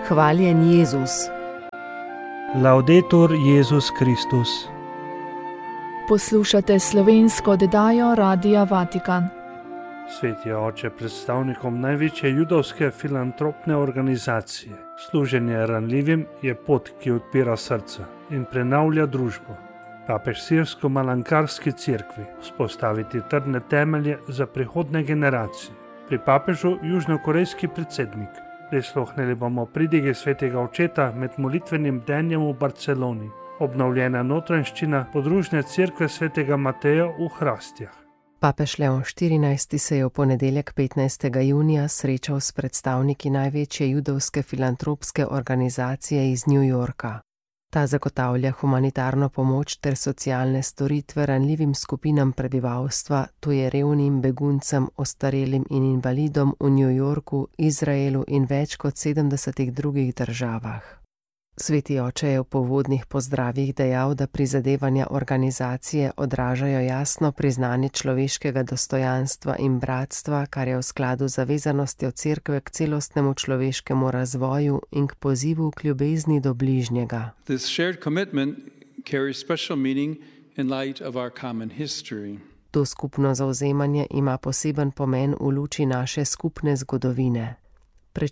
Hvaljen Jezus. Laudetur Jezus Kristus. Poslušate slovensko oddajo Radia Vatikan. Sveti oče, predstavnikom največje judovske filantropne organizacije, služenje ranljivim je pot, ki odpira srca in prenavlja družbo. Papež sirsko-malankarski cerkvi vzpostaviti trdne temelje za prihodne generacije. Pri papežu južnokorejski predsednik. Prisluhnili bomo pridige svetega očeta med molitvenim bdenjem v Barceloni. Obnovljena notranjščina podružne cerkve svetega Mateja v Hrastjah. Papež Leon XIV. Se je v ponedeljek 15. junija srečal s predstavniki največje judovske filantropske organizacije iz New Yorka. Ta zagotavlja humanitarno pomoč ter socialne storitve ranljivim skupinam prebivalstva, to je revnim, beguncem, ostarelim in invalidom v New Yorku, Izraelu in več kot 70 drugih državah. Sveti oče je v povodnih pozdravih dejal, da prizadevanja organizacije odražajo jasno priznanje človeškega dostojanstva in bratstva, kar je v skladu z zavezanostjo cerkve k celostnemu človeškemu razvoju in k pozivu k ljubezni do bližnjega. This shared commitment carries special meaning in light of our common history. To skupno zavzemanje ima poseben pomen v luči naše skupne zgodovine. Pred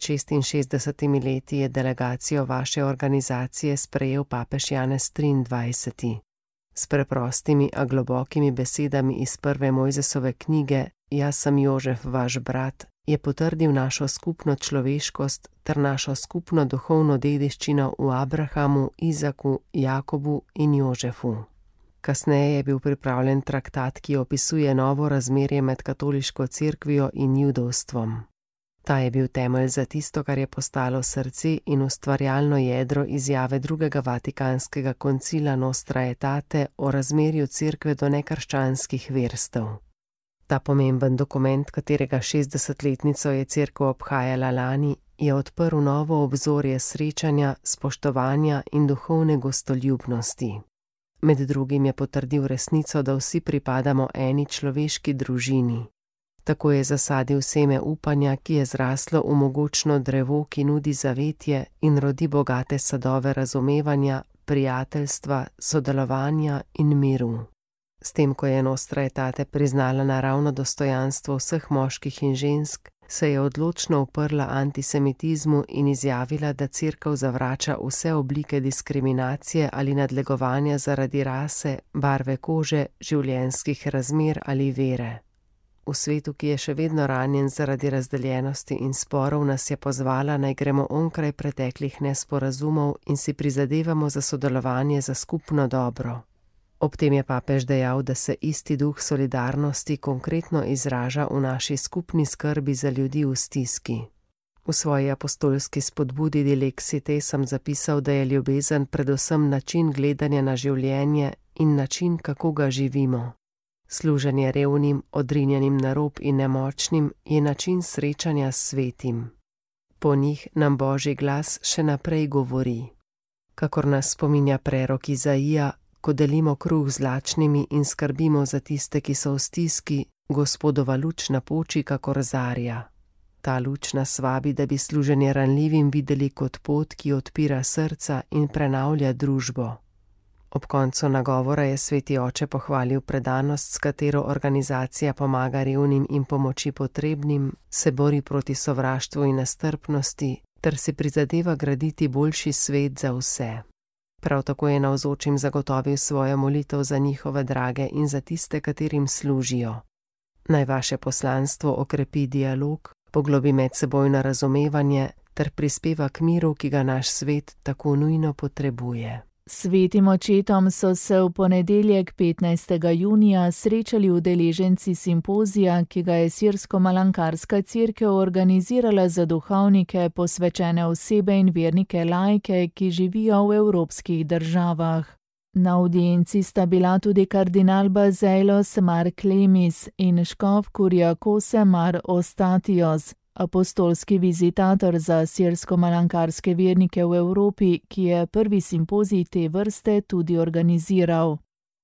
66 leti je delegacijo vaše organizacije sprejel papež Janez XXIII. S preprostimi, a globokimi besedami iz prve Mojzesove knjige Jaz sem Jožef, vaš brat, je potrdil našo skupno človeškost ter našo skupno duhovno dediščino v Abrahamu, Izaku, Jakobu in Jožefu. Kasneje je bil pripravljen traktat, ki opisuje novo razmerje med katoliško cerkvijo in judovstvom. Ta je bil temelj za tisto, kar je postalo srce in ustvarjalno jedro izjave drugega vatikanskega koncila Nostra Aetate o razmerju cerkve do nekrščanskih verstev. Ta pomemben dokument, katerega 60-letnico je cerkev obhajala lani, je odprl novo obzorje srečanja, spoštovanja in duhovne gostoljubnosti. Med drugim je potrdil resnico, da vsi pripadamo eni človeški družini. Tako je zasadil seme upanja, ki je zraslo v mogočno drevo, ki nudi zavetje in rodi bogate sadove razumevanja, prijateljstva, sodelovanja in miru. S tem, ko je Nostra Aetate priznala naravno dostojanstvo vseh moških in žensk, se je odločno uprla antisemitizmu in izjavila, da cerkev zavrača vse oblike diskriminacije ali nadlegovanja zaradi rase, barve kože, življenjskih razmer ali vere. V svetu, ki je še vedno ranjen zaradi razdeljenosti in sporov, nas je pozvala, naj gremo onkraj preteklih nesporazumov in si prizadevamo za sodelovanje za skupno dobro. Ob tem je papež dejal, da se isti duh solidarnosti konkretno izraža v naši skupni skrbi za ljudi v stiski. V svoji apostolski spodbudi Dilexite sem zapisal, da je ljubezen predvsem način gledanja na življenje in način, kako ga živimo. Služenje revnim, odrinjenim na rob in nemočnim je način srečanja s svetim. Po njih nam Božji glas še naprej govori. Kakor nas spominja prerok Izaija, ko delimo kruh z lačnimi in skrbimo za tiste, ki so v stiski, Gospodova luč napoči kakor zarja. Ta luč nas vabi, da bi služenje ranljivim videli kot pot, ki odpira srca in prenavlja družbo. Ob koncu nagovora je sveti oče pohvalil predanost, s katero organizacija pomaga revnim in pomoči potrebnim, se bori proti sovraštvu in nestrpnosti ter si prizadeva graditi boljši svet za vse. Prav tako je navzočim zagotovil svojo molitev za njihove drage in za tiste, katerim služijo. Naj vaše poslanstvo okrepi dialog, poglobi medsebojno razumevanje ter prispeva k miru, ki ga naš svet tako nujno potrebuje. Svetim očetom so se v ponedeljek 15. junija srečali udeleženci simpozija, ki ga je sirsko-malankarska cerkev organizirala za duhovnike, posvečene osebe in vernike laike, ki živijo v evropskih državah. Na avdienci sta bila tudi kardinal Bazeilos Mar Klemis in škof Kuriakose Mar Ostatios, apostolski vizitator za sirsko-malankarske vernike v Evropi, ki je prvi simpozij te vrste tudi organiziral.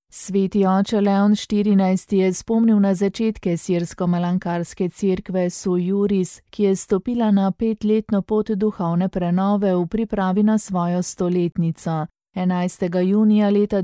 Sveti oče Leon XIV je spomnil na začetke sirsko-malankarske cerkve Sui Juris, ki je stopila na 5-letno pot duhovne prenove v pripravi na svojo stoletnico. 11. junija leta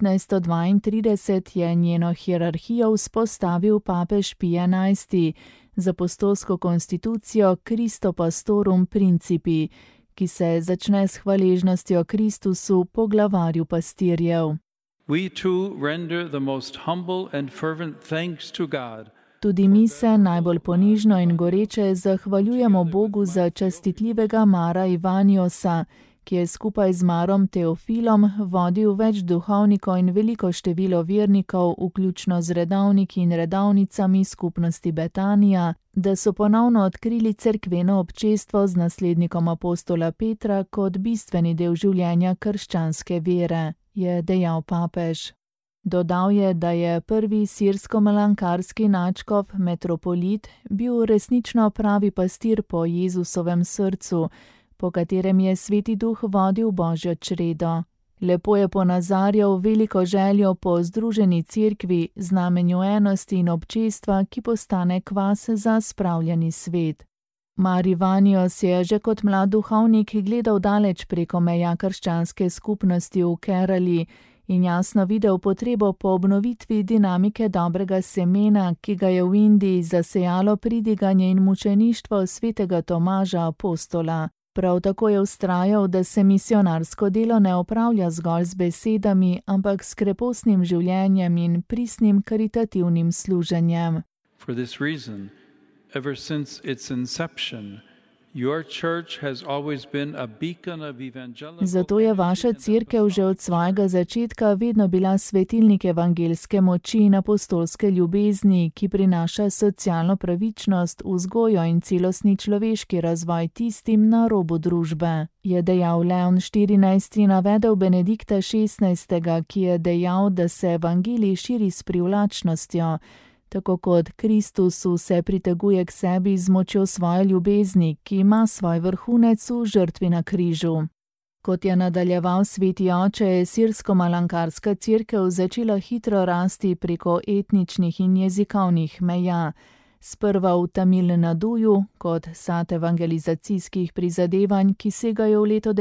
1932 je njeno hierarhijo vzpostavil papež Pij XI z apostolsko konstitucijo Christo Pastorum Principi, ki se začne s hvaležnostjo Kristusu, poglavarju pastirjev. We too render the most humble and fervent thanks to God. Tudi mi se najbolj ponižno in goreče zahvaljujemo Bogu za častitljivega Mara Ivaniosa, ki je skupaj z Marom Teofilom vodil več duhovnikov in veliko število vernikov, vključno z redavniki in redavnicami skupnosti Betanija, da so ponovno odkrili cerkveno občestvo z naslednikom apostola Petra kot bistveni del življenja krščanske vere, je dejal papež. Dodal je, da je prvi sirsko-malankarski nadškof metropolit bil resnično pravi pastir po Jezusovem srcu, po katerem je Sveti Duh vodil Božjo čredo. Lepo je ponazarjal veliko željo po združeni cerkvi, znamenju enosti in občestva, ki postane kvas za spravljeni svet. Mar Ivanios je že kot mlad duhovnik gledal daleč preko meja krščanske skupnosti v Kerali in jasno videl potrebo po obnovitvi dinamike dobrega semena, ki ga je v Indiji zasejalo pridiganje in mučeništvo svetega Tomaža apostola. Prav tako je vztrajal, da se misionarsko delo ne opravlja zgolj z besedami, ampak s krepostnim življenjem in pristnim karitativnim služenjem. For this reason, ever since its inception, your church has always been a beacon of evangelical. Zato je vaša cerkev že od svojega začetka vedno bila svetilnik evangelske moči in apostolske ljubezni, ki prinaša socialno pravičnost, vzgojo in celostni človeški razvoj tistim na robu družbe, je dejal Leon XIV in navedel Benedikta XVI, ki je dejal, da se evangelij širi s privlačnostjo, tako kot Kristus vse priteguje k sebi z močjo svoje ljubezni, ki ima svoj vrhunec v žrtvi na križu. Kot je nadaljeval Sveti oče, je sirsko-malankarska cerkev začela hitro rasti preko etničnih in jezikovnih meja. Sprva v Tamil Naduju, kot sad evangelizacijskih prizadevanj, ki segajo v leto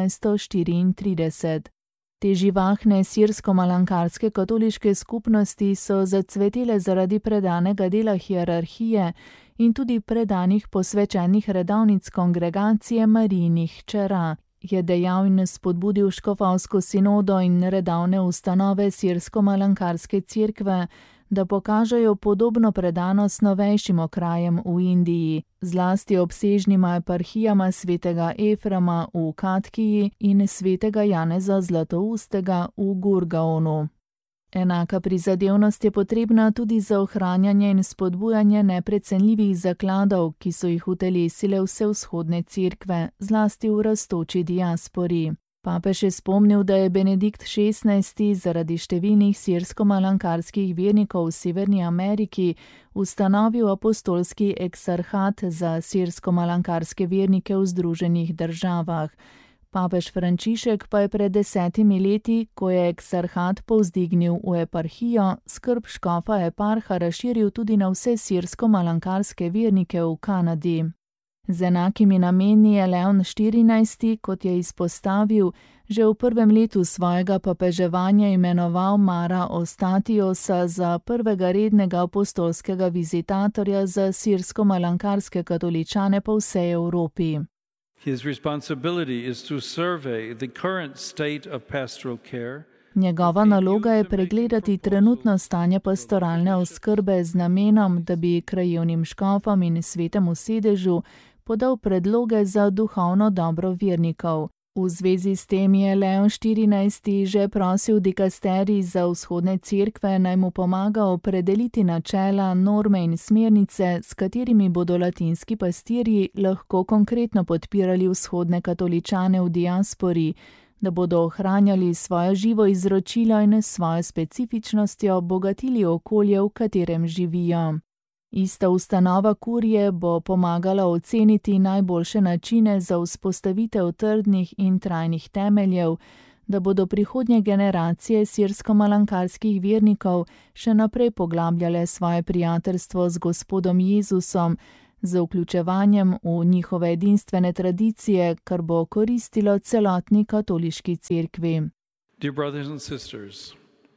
1934. Te živahne sirsko-malankarske katoliške skupnosti so zacvetele zaradi predanega dela hierarhije in tudi predanih posvečenih redavnic kongregacije Marijinih hčera, je dejal in spodbudil škofovsko sinodo in redavne ustanove sirsko-malankarske cerkve, da pokažejo podobno predanost novejšim okrajem v Indiji, zlasti obsežnima eparhijama svetega Efrema v Katkiji in svetega Janeza Zlatoustega v Gurgaonu. Enaka prizadevnost je potrebna tudi za ohranjanje in spodbujanje neprecenljivih zakladov, ki so jih utelesile vse vzhodne cerkve, zlasti v rastoči diaspori. Papež je spomnil, da je Benedikt XVI zaradi številnih sirsko-malankarskih vernikov v Severni Ameriki ustanovil apostolski eksarhat za sirsko-malankarske vernike v Združenih državah. Papež Frančišek pa je pred 10 leti, ko je eksarhat povzdignil v eparhijo, skrb škofa eparha razširil tudi na vse sirsko-malankarske vernike v Kanadi. Z enakimi nameni je Leon XIV, kot je izpostavil, že v prvem letu svojega papeževanja imenoval Mara Ostatiosa za prvega rednega apostolskega vizitatorja za sirsko-malankarske katoličane po vsej Evropi. His responsibility is to survey the current state of pastoral care. Njegova naloga je pregledati trenutno stanje pastoralne oskrbe z namenom, da bi krajevnim škofom in svetemu sedežu podal predloge za duhovno dobro vernikov. V zvezi s tem je Leon XIV že prosil dikasterij za vzhodne cerkve, naj mu pomaga opredeliti načela, norme in smernice, s katerimi bodo latinski pastirji lahko konkretno podpirali vzhodne katoličane v diaspori, da bodo ohranjali svojo živo izročilo in svojo specifičnostjo bogatili okolje, v katerem živijo. Ista ustanova kurije bo pomagala oceniti najboljše načine za vzpostavitev trdnih in trajnih temeljev, da bodo prihodnje generacije sirsko-malankarskih vernikov še naprej poglabljale svoje prijateljstvo z Gospodom Jezusom, z vključevanjem v njihove edinstvene tradicije, kar bo koristilo celotni katoliški cerkvi. Dear brothers and sisters,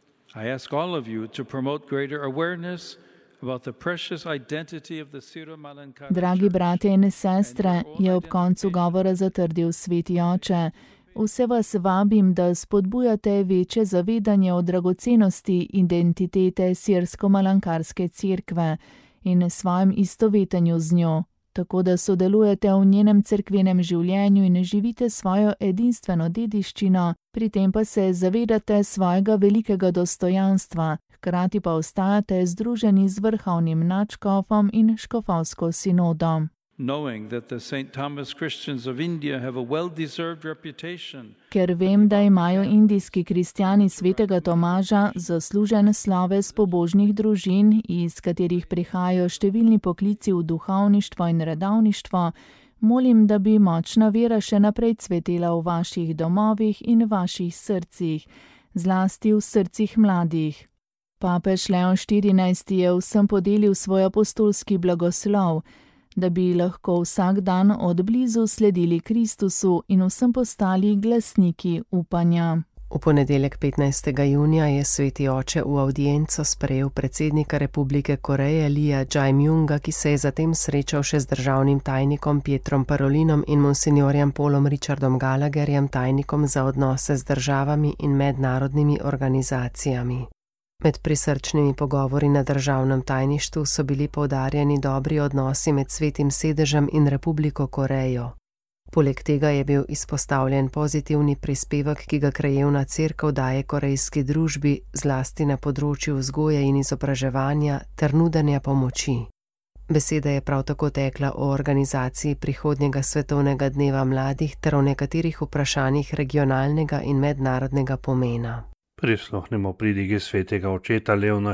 I ask all of you to promote greater awareness about the precious identity of the Syro-Malankara. Dragi bratje in sestre, je ob koncu govora zatrdil sveti oče. Vse vas vabim, da spodbujate večje zavedanje o dragocenosti identitete sirsko-malankarske cerkve in svojem istovetenju z njo, tako da sodelujete v njenem cerkvenem življenju in živite svojo edinstveno dediščino, pri tem pa se zavedate svojega velikega dostojanstva, hkrati pa ostajate združeni z vrhovnim nadškofom in škofovsko sinodom. Knowing that the St. Thomas Christians of India have a well-deserved reputation. Ker vem, da imajo indijski kristjani svetega Tomaža zaslužen sloves pobožnih družin, iz katerih prihajajo številni poklici v duhovništvo in redovništvo, molim, da bi močna vera še naprej cvetela v vaših domovih in vaših srcih, zlasti v srcih mladih. Papež Leon XIV je vsem podelil svoj apostolski blagoslov, da bi lahko vsak dan od blizu sledili Kristusu in vsem postali glasniki upanja. V ponedeljek 15. junija je sveti oče v avdienco sprejel predsednika Republike Koreje Lija Jae-myunga, ki se je zatem srečal še z državnim tajnikom Pietrom Parolinom in monsinjorjem Paulom Richardom Gallagherjem, tajnikom za odnose z državami in mednarodnimi organizacijami. Med prisrčnimi pogovori na državnem tajništvu so bili poudarjeni dobri odnosi med Svetim sedežem in Republiko Korejo. Poleg tega je bil izpostavljen pozitivni prispevek, ki ga krajevna cerkev daje korejski družbi, zlasti na področju vzgoje in izobraževanja ter nudenja pomoči. Beseda je prav tako tekla o organizaciji prihodnjega svetovnega dneva mladih ter o nekaterih vprašanjih regionalnega in mednarodnega pomena. Prisluhnimo pridigi svetega očeta Leona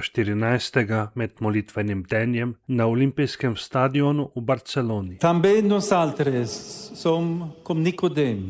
XIV med molitvenim bdenjem na olimpijskem stadionu v Barceloni. També nosaltres som com Nicodem,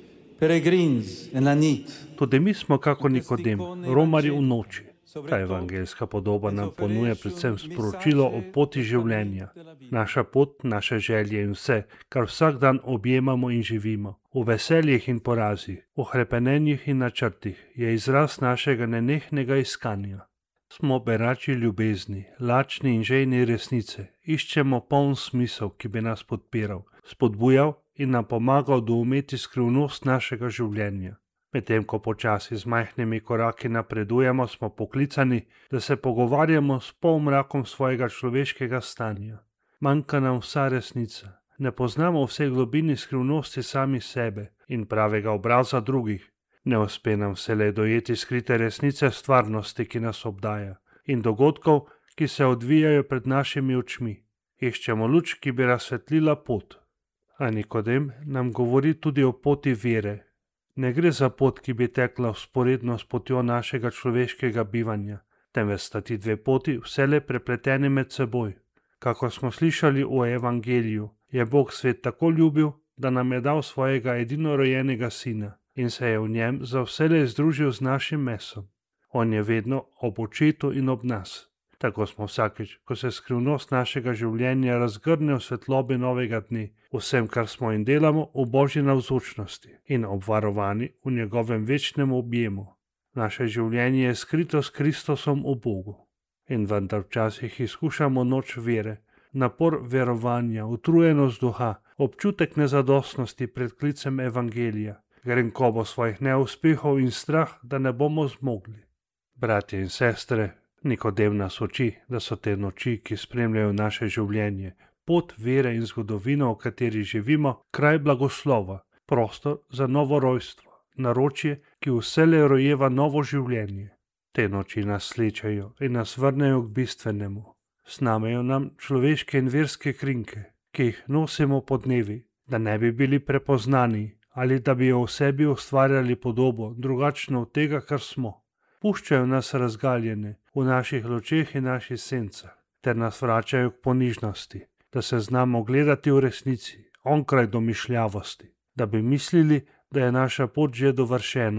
peregrins en la nit. Tudi mi smo kako Nikodem, romarji v noči. Ta evangeljska podoba nam ponuja predvsem sporočilo o poti življenja. Naša pot, naše želje in vse, kar vsak dan objemamo in živimo, v veseljih in porazih, v hrepenenjih in načrtih, je izraz našega nenehnega iskanja. Smo berači ljubezni, lačni in žejni resnice, iščemo poln smisel, ki bi nas podpiral, spodbujal in nam pomagal doumeti skrivnost našega življenja. Medtem ko počasi z majhnimi koraki napredujemo, smo poklicani, da se pogovarjamo s polmrakom svojega človeškega stanja. Manjka nam vsa resnica. Ne poznamo vse globini skrivnosti sami sebe in pravega obraza drugih. Ne uspe nam vselej dojeti skrite resnice stvarnosti, ki nas obdaja, in dogodkov, ki se odvijajo pred našimi očmi. Iščemo luč, ki bi razsvetlila pot. A Nikodem nam govori tudi o poti vere. Ne gre za pot, ki bi tekla vzporedno s potjo našega človeškega bivanja, temveč sta ti dve poti vselej prepleteni med seboj. Kako smo slišali o evangeliju, je Bog svet tako ljubil, da nam je dal svojega edinorojenega sina in se je v njem za vselej združil z našim mesom. On je vedno ob očetu in ob nas. Tako smo vsakič, ko se skrivnost našega življenja razgrne v svetlobi novega dne, vsem, kar smo in delamo, v Božji navzočnosti in obvarovani v njegovem večnem objemu. Naše življenje je skrito s Kristusom v Bogu. In vendar včasih izkušamo noč vere, napor verovanja, utrujenost duha, občutek nezadostnosti pred klicem evangelija, grenkobo svojih neuspehov in strah, da ne bomo zmogli. Bratje in sestre, Nikodem nas uči, da so te noči, ki spremljajo naše življenje, pot vere in zgodovino, v kateri živimo, kraj blagoslova, prostor za novo rojstvo, naročje, ki vselej rojeva novo življenje. Te noči nas slečajo in nas vrnejo k bistvenemu. Snamejo nam človeške in verske krinke, ki jih nosimo po dnevi, da ne bi bili prepoznani ali da bi o sebi ustvarjali podobo, drugačno od tega, kar smo. Puščajo nas razgaljene v naših lučeh in naših sencah, ter nas vračajo k ponižnosti, da se znamo gledati v resnici, onkraj domišljavosti, da bi mislili, da je naša pot že dovršena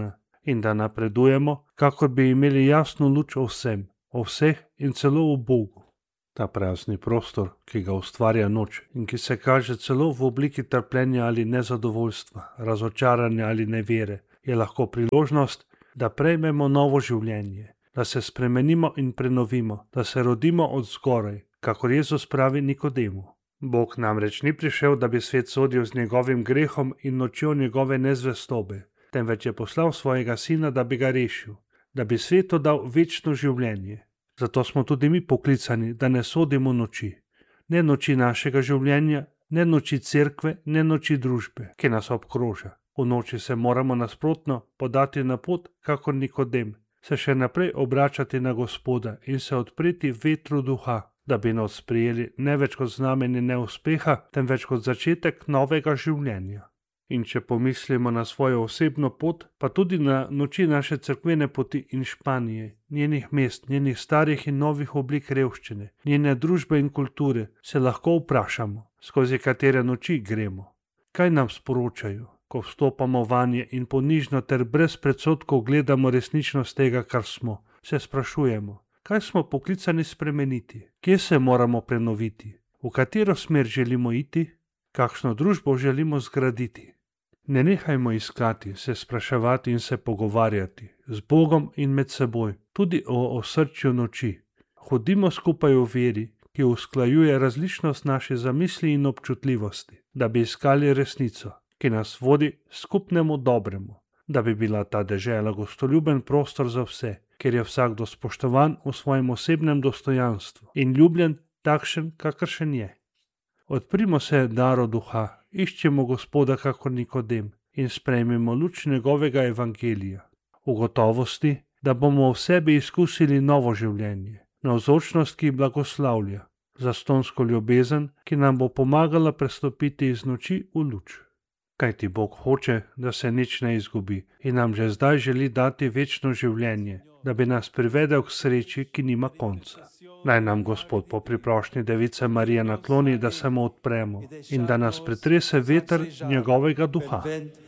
in da napredujemo, kakor bi imeli jasno luč o vsem, o vseh in celo o Bogu. Ta prazni prostor, ki ga ustvarja noč in ki se kaže celo v obliki trpljenja ali nezadovoljstva, razočaranja ali nevere, je lahko priložnost, da prejmemo novo življenje, da se spremenimo in prenovimo, da se rodimo od zgoraj, kakor Jezus pravi Nikodemu. Bog namreč ni prišel, da bi svet sodil z njegovim grehom in nočjo njegove nezvestobe, temveč je poslal svojega sina, da bi ga rešil, da bi svetu dal večno življenje. Zato smo tudi mi poklicani, da ne sodimo noči. Ne noči našega življenja, ne noči cerkve, ne noči družbe, ki nas obkroža. V noči se moramo nasprotno podati na pot, kakor Nikodem, se še naprej obračati na Gospoda in se odpreti vetru duha, da bi nas sprejeli ne več kot znamenje neuspeha, temveč kot začetek novega življenja. In če pomislimo na svojo osebno pot, pa tudi na noči naše cerkvene poti in Španije, njenih mest, njenih starih in novih oblik revščine, njene družbe in kulture, se lahko vprašamo, skozi katere noči gremo. Kaj nam sporočajo, ko vstopamo vanje in ponižno ter brez predsodkov gledamo resničnost tega, kar smo, se sprašujemo, kaj smo poklicani spremeniti, kje se moramo prenoviti, v katero smer želimo iti, kakšno družbo želimo zgraditi. Ne nehajmo iskati, se spraševati in se pogovarjati z Bogom in med seboj, tudi o osrčju noči. Hodimo skupaj v veri, ki usklajuje različnost naše zamisli in občutljivosti, da bi iskali resnico, ki nas vodi skupnemu dobremu, da bi bila ta dežela gostoljuben prostor za vse, kjer je vsakdo spoštovan v svojem osebnem dostojanstvu in ljubljen takšen, kakršen je. Odprimo se daru duha, iščemo Gospoda kakor Nikodem in sprejmemo luč njegovega evangelija, v gotovosti, da bomo v sebi izkusili novo življenje, navzočnost, ki blagoslavlja, zastonsko ljubezen, ki nam bo pomagala prestopiti iz noči v luč. Kajti Bog hoče, da se nič ne izgubi in nam že zdaj želi dati večno življenje, da bi nas privedel k sreči, ki nima konca. Naj nam Gospod po priprošnji Device Marije nakloni, da se mu odpremo in da nas pretrese veter njegovega duha.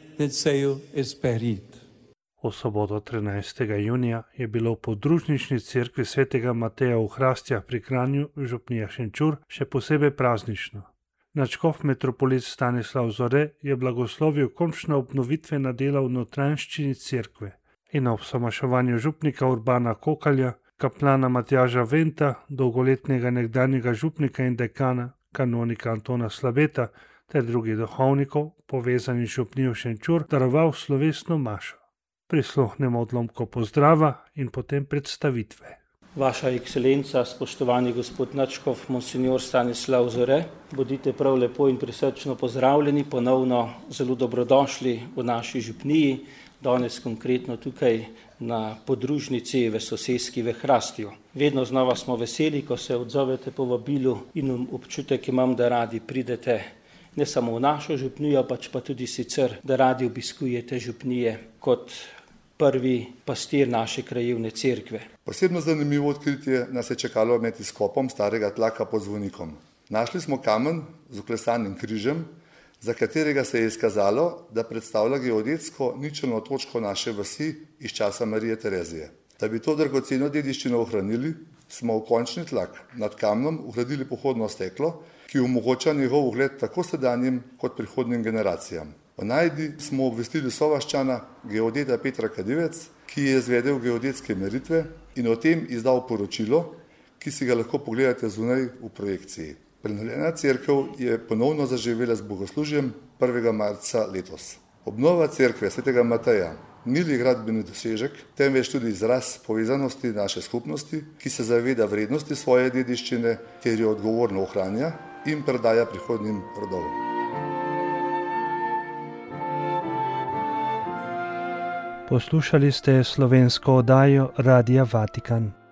V soboto 13. junija je bilo v podružnični cerkvi svetega Mateja v Hrastjah pri Kranju, župnija Šenčur, še posebej praznično. Nadškof metropolit Stanislav Zore je blagoslovil končna obnovitvena dela v notranjščini cerkve in ob samaševanju župnika Urbana Kokalja, kaplana Matjaža Venta, dolgoletnega nekdanjega župnika in dekana, kanonika Antona Slabeta ter drugih duhovnikov, povezanih z župnijo Šenčur, daroval slovesno mašo. Prisluhnemo odlomku pozdrava in potem predstavitve. Vaša ekscelenca, spoštovani gospod nadškof monsignor Stanislav Zore, bodite prav lepo in prisrčno pozdravljeni, ponovno zelo dobrodošli v naši župniji, danes konkretno tukaj na podružnici v soseski v Hrastju. Vedno znova smo veseli, ko se odzovete po vabilu in občutek imam, da radi pridete ne samo v našo župnijo, pač pa tudi sicer, da radi obiskujete župnije kot prvi pastir naše krajevne cerkve. Posebno zanimivo odkritje nas je čakalo med izkopom starega tlaka pod zvonikom. Našli smo kamen z vklesanim križem, za katerega se je izkazalo, da predstavlja geodetsko ničelno točko naše vasi iz časa Marije Terezije. Da bi to dragoceno dediščino ohranili, smo v končni tlak nad kamnom vgradili pohodno steklo, ki omogoča njegov ogled tako sedanjim kot prihodnjim generacijam. V najdi smo obvestili sovaščana, geodeta Petra Kadivec, ki je izvedel geodetske meritve in o tem izdal poročilo, ki si ga lahko pogledate zunaj v projekciji. Prenovljena cerkev je ponovno zaživela z bogoslužjem 1. marca letos. Obnova cerkve svetega Mateja ni le gradbeni dosežek, temveč tudi izraz povezanosti naše skupnosti, ki se zaveda vrednosti svoje dediščine ter jo odgovorno ohranja in predaja prihodnjim rodovom. Poslušali ste slovensko oddajo Radia Vatikan.